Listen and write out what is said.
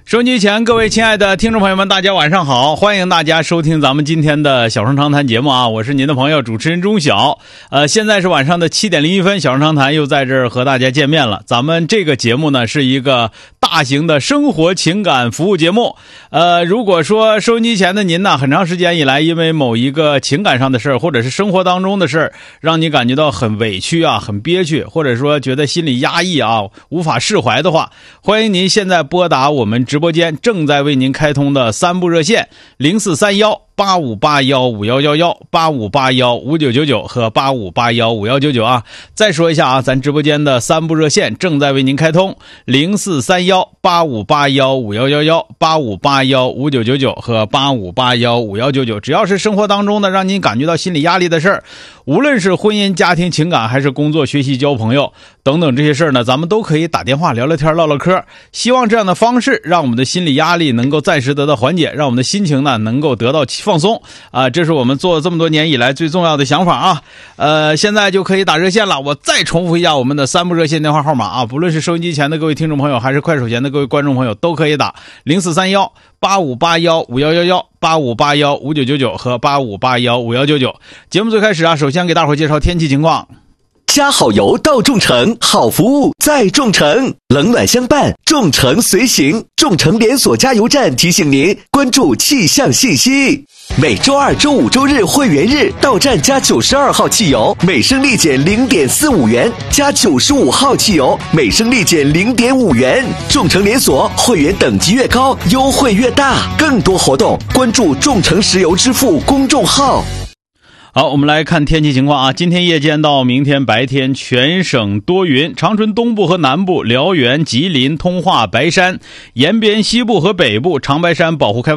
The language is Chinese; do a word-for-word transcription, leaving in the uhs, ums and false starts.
收音机前各位亲爱的听众朋友们，大家晚上好，欢迎大家收听咱们今天的小声长谈节目啊，我是您的朋友主持人钟晓。呃，现在是晚上的七点零一分，小声长谈又在这儿和大家见面了。咱们这个节目呢是一个大型的生活情感服务节目。呃，如果说收音机前的您呢，很长时间以来因为某一个情感上的事儿，或者是生活当中的事儿，让你感觉到很委屈啊，很憋屈，或者说觉得心里压抑啊，无法释怀的话，欢迎您现在拨打我们直播间正在为您开通的三部热线零四三幺八五八幺五幺幺幺、八五八幺五九九九和八五八幺五幺九九啊。再说一下啊，咱直播间的三部热线正在为您开通零四三幺八五八幺五幺幺幺、八五八幺五九九九和八五八幺五幺九九。只要是生活当中的让您感觉到心理压力的事儿，无论是婚姻、家庭、情感，还是工作、学习、交朋友等等这些事儿呢，咱们都可以打电话聊聊天、唠唠嗑。希望这样的方式让我们的心理压力能够暂时得到缓解，让我们的心情呢能够得到放松啊，这是我们做这么多年以来最重要的想法啊。呃，现在就可以打热线了。我再重复一下我们的三部热线电话号码啊，不论是收音机前的各位听众朋友，还是快手前的各位观众朋友，都可以打零四三幺八五八幺五幺幺幺、八五八幺五九九九和八五八幺五幺九九。节目最开始啊，首先给大伙介绍天气情况。 加好油到众诚，好服务在众诚，冷暖相伴，众诚随行。众诚连锁加油站提醒您关注气象信息。每周二、周五、周日会员日到站加九十二号汽油，每升立减零点四五元；加九十五号汽油，每升立减零点五元。众诚连锁会员等级越高，优惠越大。更多活动关注众诚石油支付公众号。 好，我们来看天气情况啊。今天夜间到明天白天全省多云，长春东部和南部、辽源、吉林、通化、白山、延边西部和北部、长白山保护开